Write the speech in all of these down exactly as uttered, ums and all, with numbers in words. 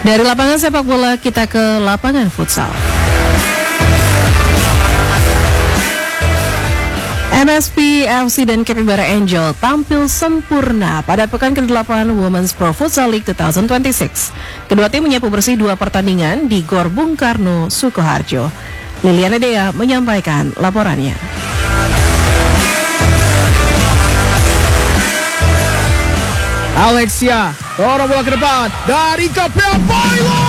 Dari lapangan sepak bola kita ke lapangan futsal. M S P F C dan Capybara Angel tampil sempurna pada pekan kedelapan Women's Pro Futsal League dua ribu dua puluh enam. Kedua tim menyapu bersih dua pertandingan di Gor Bung Karno, Sukoharjo. Liliana Dea menyampaikan laporannya. Alexia, dorong bola ke depan dari Capybara.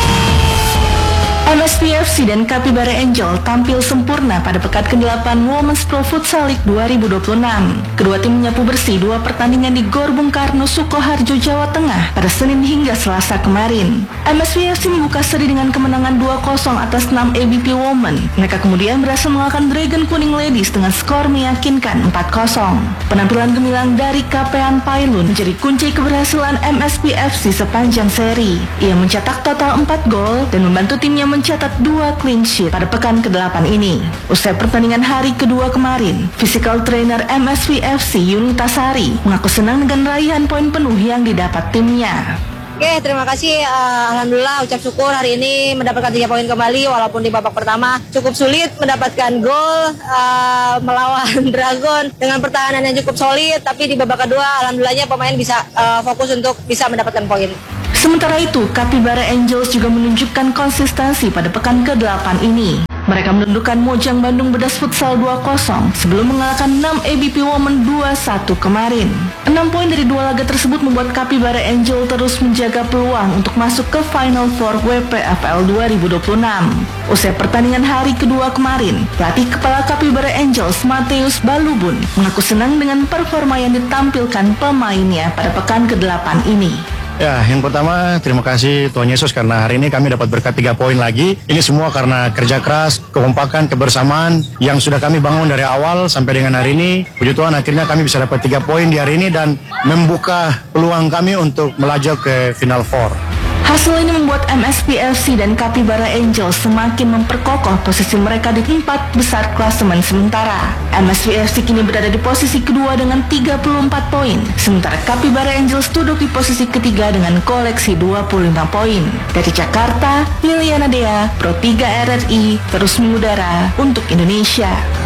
M S P F C dan Capybara Angel tampil sempurna pada pekan kedelapan Women's Pro Futsal League dua ribu dua puluh enam. Kedua tim menyapu bersih dua pertandingan di Gor Bung Karno, Sukoharjo, Jawa Tengah pada Senin hingga Selasa kemarin. M S P F C membuka seri dengan kemenangan dua kosong atas enam A B P Women. Mereka kemudian berhasil mengalahkan Dragon Kuning Ladies dengan skor meyakinkan empat kosong. Penampilan gemilang dari Kapean Pailun menjadi kunci keberhasilan M S P F C sepanjang seri. Ia mencetak total empat gol dan membantu timnya mencatat dua clean sheet pada pekan kedelapan ini. Usai pertandingan hari kedua kemarin, physical trainer M S P F C Yunita Sari mengaku senang dengan raihan poin penuh yang didapat timnya. Oke, terima kasih. Uh, Alhamdulillah, ucap syukur hari ini mendapatkan tiga poin kembali, walaupun di babak pertama cukup sulit mendapatkan gol uh, melawan Dragon dengan pertahanan yang cukup solid, tapi di babak kedua alhamdulillahnya pemain bisa uh, fokus untuk bisa mendapatkan poin. Sementara itu, Capybara Angels juga menunjukkan konsistensi pada pekan kedelapan ini. Mereka menundukkan Mojang Bandung Bedas Futsal dua kosong sebelum mengalahkan enam A B P Women dua satu kemarin. enam poin dari dua laga tersebut membuat Capybara Angel terus menjaga peluang untuk masuk ke Final Four W P F L dua ribu dua puluh enam. Usai pertandingan hari kedua kemarin, pelatih kepala Capybara Angels Mateus Balubun mengaku senang dengan performa yang ditampilkan pemainnya pada pekan kedelapan ini. Ya, yang pertama terima kasih Tuhan Yesus karena hari ini kami dapat berkat tiga poin lagi. Ini semua karena kerja keras, kekompakan, kebersamaan yang sudah kami bangun dari awal sampai dengan hari ini. Puji Tuhan akhirnya kami bisa dapat tiga poin di hari ini dan membuka peluang kami untuk melaju ke Final Four. Hasil ini membuat M S P F C dan Capybara Angels semakin memperkokoh posisi mereka di empat besar klasemen sementara. M S P F C kini berada di posisi kedua dengan tiga puluh empat poin, sementara Capybara Angels duduk di posisi ketiga dengan koleksi dua puluh lima poin. Dari Jakarta, Liliana Dea, Pro tiga R R I, terus mengudara untuk Indonesia.